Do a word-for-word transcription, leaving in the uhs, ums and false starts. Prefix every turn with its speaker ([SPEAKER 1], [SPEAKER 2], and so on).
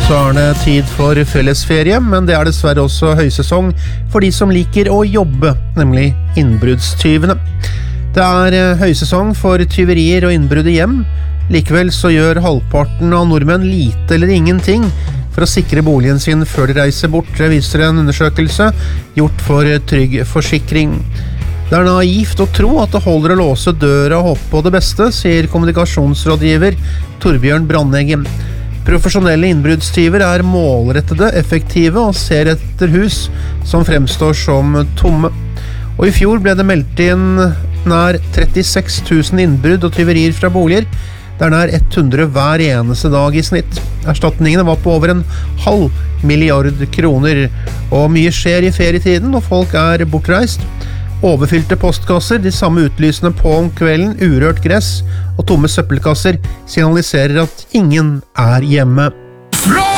[SPEAKER 1] så er det tid for fellesferie, men det er dessverre også høysesong for de som liker å jobbe, nemlig innbruddstyvene. Det er høysesong for tyverier og innbrudd i hjem. Likevel så gjør halvparten av nordmenn lite eller ingenting for å sikre boligen sin før de reiser bort. Det viser en undersøkelse gjort for Trygg Forsikring. Det er naivt å tro at det holder å låse døra og håpe på det beste, sier kommunikasjonsrådgiver Torbjørn Brandeggen. Profesjonelle innbruddstyver er målrettede, effektive og ser etter hus som fremstår som tomme. Og i fjor ble det meldt inn nær trettiseks tusen innbrudd og tyverier fra boliger. Det er nær hundre hver eneste dag i snitt. Erstatningene var på over en halv milliard kroner, og mye skjer i ferietiden når folk er bortreist. Overfylte postkasser, de samme utlysene på om kvelden, urørt gress og tomme søppelkasser signaliserer at ingen er hjemme.
[SPEAKER 2] Fra